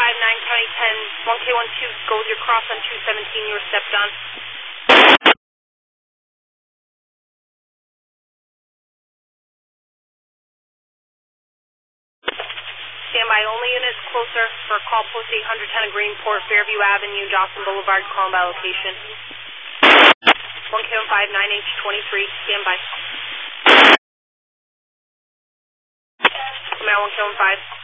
County 10, 1K12 goes your cross on 217, you were stepped on. Standby, only units closer for call post 810 Greenport, Fairview Avenue, Dawson Boulevard, calling by location. 1K15 9H23, standby. Command 1K15.